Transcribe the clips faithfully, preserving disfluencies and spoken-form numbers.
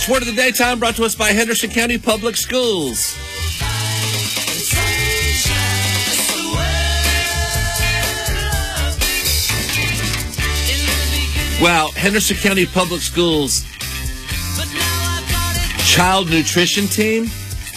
Next word of the daytime brought to us by Henderson County Public Schools. Wow, Henderson County Public Schools child nutrition team?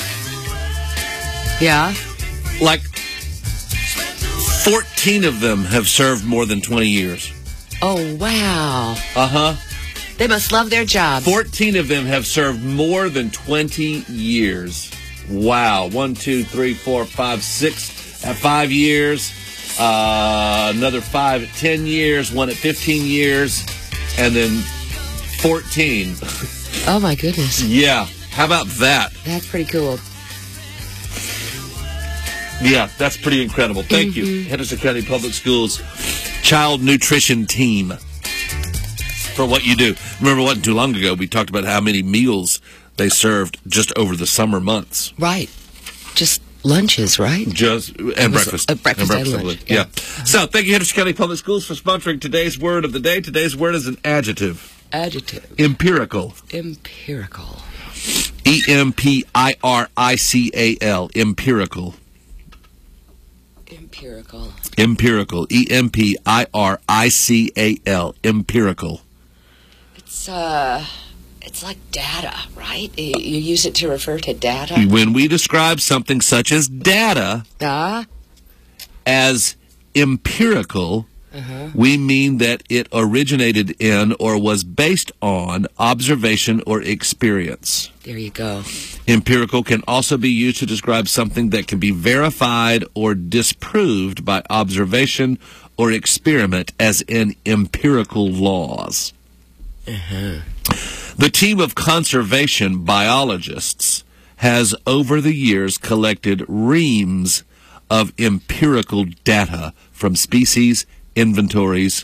Yeah. Like fourteen of them have served more than twenty years. Oh, wow. Uh-huh. They must love their job. fourteen of them have served more than twenty years. Wow. One, two, three, four, five, six at five years. Uh, another five at ten years. One at fifteen years. And then fourteen. Oh, my goodness. Yeah. How about that? That's pretty cool. Yeah, that's pretty incredible. Thank mm-hmm. you, Henderson County Public Schools Child Nutrition Team, for what you do. Remember, wasn't too long ago, we talked about how many meals they served just over the summer months. Right. Just lunches, right? Just and breakfast. Uh, breakfast and, and breakfast, lunch. Yeah. yeah. Uh-huh. So, thank you, Henderson County Public Schools, for sponsoring today's word of the day. Today's word is an adjective. Adjective. Empirical. Empirical. E M P I R I C A L. Empirical. Empirical. Empirical. E M P I R I C A L. Empirical. It's, uh... It's like data, right? You use it to refer to data. When we describe something such as data uh? as empirical, uh-huh. we mean that it originated in or was based on observation or experience. There you go. Empirical can also be used to describe something that can be verified or disproved by observation or experiment, as in empirical laws. Uh-huh. The team of conservation biologists has over the years collected reams of empirical data from species inventories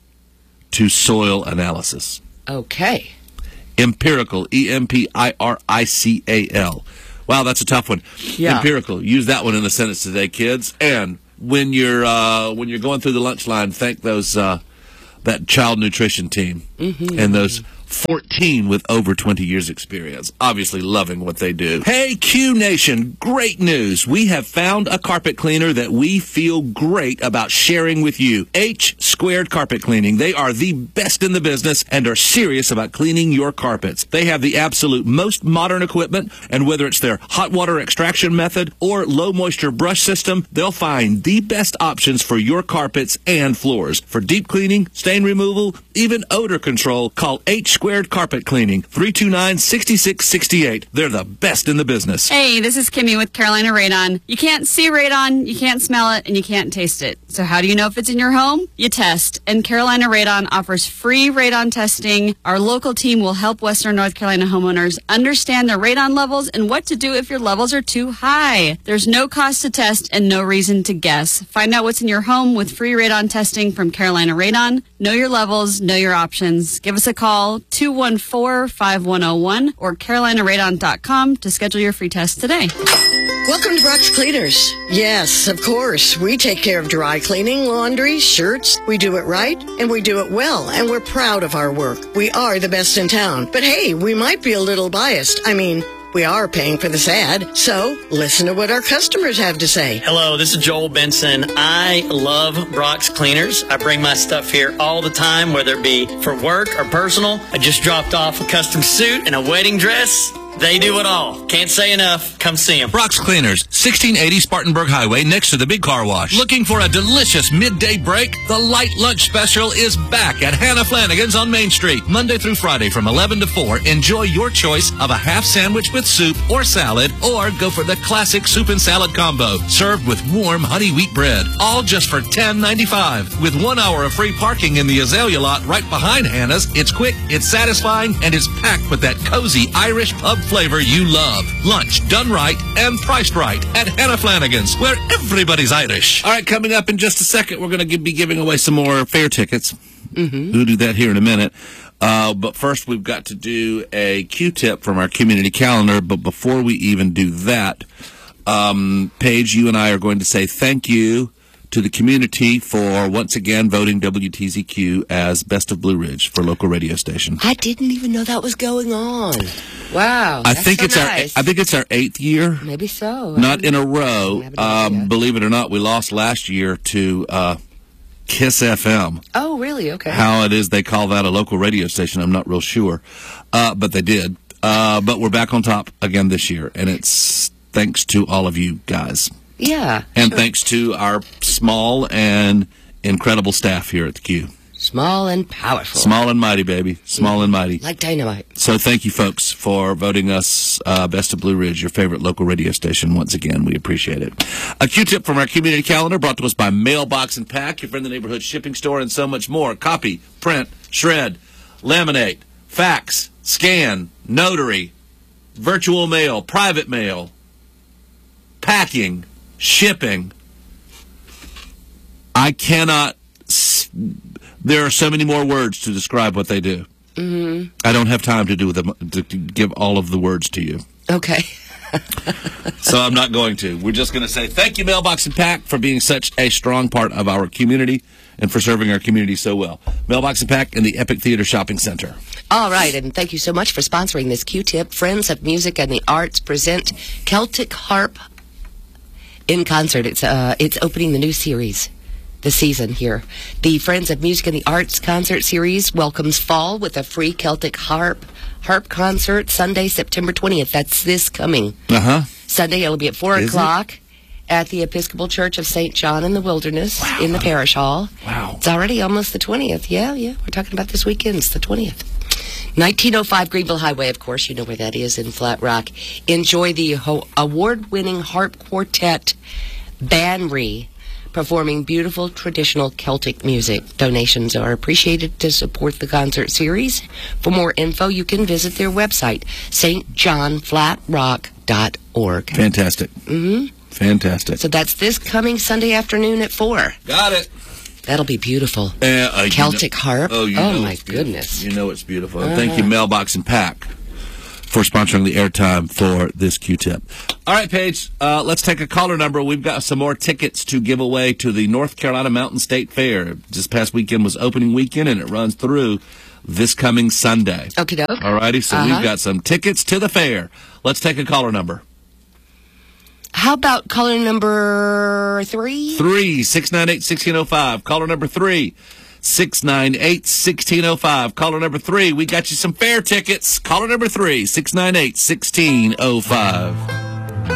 to soil analysis. Okay. Empirical, E M P I R I C A L. Wow, that's a tough one. Yeah. Empirical. Use that one in the sentence today, kids. And when you're uh, when you're going through the lunch line, thank those uh, that child nutrition team mm-hmm. and those fourteen with over twenty years experience, obviously loving what they do. Hey, Q Nation, great news. We have found a carpet cleaner that we feel great about sharing with you. H Squared Carpet Cleaning. They are the best in the business and are serious about cleaning your carpets. They have the absolute most modern equipment, and whether it's their hot water extraction method or low moisture brush system, they'll find the best options for your carpets and floors. For deep cleaning, stain removal, even odor control, call H Squared Carpet Cleaning, three two nine, six six six eight. They're the best in the business. Hey, this is Kimmy with Carolina Radon. You can't see radon, you can't smell it, and you can't taste it. So how do you know if it's in your home? You test. And Carolina Radon offers free radon testing. Our local team will help Western North Carolina homeowners understand their radon levels and what to do if your levels are too high. There's no cost to test and no reason to guess. Find out what's in your home with free radon testing from Carolina Radon. Know your levels, know your options. Give us a call, two one four, five one zero one or carolina radon dot com to schedule your free test today. Welcome to Brock's Cleaners. Yes, of course. We take care of dry cleaning, laundry, shirts. We do it right, and we do it well, and we're proud of our work. We are the best in town. But hey, we might be a little biased. I mean, we are paying for this ad, so listen to what our customers have to say. Hello, this is Joel Benson. I love Brock's Cleaners. I bring my stuff here all the time, whether it be for work or personal. I just dropped off a custom suit and a wedding dress. They do it all. Can't say enough. Come see them. Brock's Cleaners, sixteen eighty Spartanburg Highway, next to the big car wash. Looking for a delicious midday break? The light lunch special is back at Hannah Flanagan's on Main Street. Monday through Friday from eleven to four. Enjoy your choice of a half sandwich with soup or salad, or go for the classic soup and salad combo, served with warm honey wheat bread. All just for ten ninety-five. With one hour of free parking in the Azalea lot right behind Hannah's, it's quick, it's satisfying, and it's packed with that cozy Irish pub flavor you love. Lunch done right and priced right at Hannah Flanagan's, where everybody's Irish. All right, coming up in just a second, we're going to be giving away some more fair tickets. Mm-hmm. We'll do that here in a minute. Uh, but first, we've got to do a Q-tip from our community calendar. But before we even do that, um, Paige, you and I are going to say thank you to the community for once again voting W T Z Q as Best of Blue Ridge for local radio station. I didn't even know that was going on. Wow. I that's think so it's nice. our I think it's our eighth year. Maybe so. Not in a row. have no idea. Um, believe it or not, we lost last year to uh, Kiss F M. Oh, really? Okay. How it is they call that a local radio station, I'm not real sure. Uh, but they did. Uh, but we're back on top again this year, and it's thanks to all of you guys. Yeah. And sure. thanks to our small and incredible staff here at the Q. Small and powerful. Small and mighty, baby. Small and mighty. Like dynamite. So thank you, folks, for voting us uh, Best of Blue Ridge, your favorite local radio station. Once again, we appreciate it. A Q-tip from our community calendar brought to us by Mailbox and Pack, your friend the neighborhood shipping store, and so much more. Copy, print, shred, laminate, fax, scan, notary, virtual mail, private mail, packing, shipping. I cannot... There are so many more words to describe what they do. Mm-hmm. I don't have time to do them to give all of the words to you. Okay. So I'm not going to. We're just going to say thank you, Mailbox and Pack, for being such a strong part of our community and for serving our community so well. Mailbox and Pack in the Epic Theater Shopping Center. All right, and thank you so much for sponsoring this Q-tip. Friends of Music and the Arts present Celtic Harp in concert. It's uh, it's opening the new series. The season here. The Friends of Music and the Arts concert series welcomes fall with a free Celtic harp harp concert Sunday, September twentieth. That's this coming Uh-huh. Sunday. It'll be at four Is o'clock at the Episcopal Church of Saint John in the Wilderness Wow. in the Parish Hall. Wow. It's already almost the twentieth. Yeah, yeah. We're talking about this weekend. It's the twentieth. nineteen oh five Greenville Highway, of course. You know where that is in Flat Rock. Enjoy the ho- award-winning harp quartet Banry, performing beautiful traditional Celtic music. Donations are appreciated to support the concert series. For more info, you can visit their website, s john flat rock dot org. Fantastic. Mm-hmm. Fantastic. So that's this coming Sunday afternoon at four. Got it. That'll be beautiful. Uh, uh, you Celtic know- harp. Oh, you Oh, know my it's beautiful. goodness. You know it's beautiful. And thank you, Mailbox and Pack, for sponsoring the airtime for this Q-tip. All right, Paige, uh, let's take a caller number. We've got some more tickets to give away to the North Carolina Mountain State Fair. This past weekend was opening weekend, and it runs through this coming Sunday. Okie doke. All righty, so Uh-huh. we've got some tickets to the fair. Let's take a caller number. How about caller number three? Three, six nine eight, sixteen oh five. Caller number three, six nine eight, sixteen oh five. Caller number three, we got you some fair tickets. Caller number three, six nine eight, sixteen oh five.